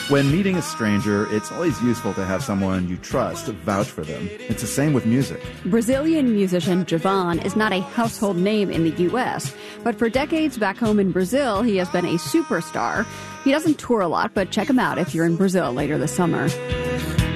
When meeting a stranger, it's always useful to have someone you trust vouch for them. It's the same with music. Brazilian musician Djavan is not a household name in the U.S., but for decades back home in Brazil, he has been a superstar. He doesn't tour a lot, but check him out if you're in Brazil later this summer.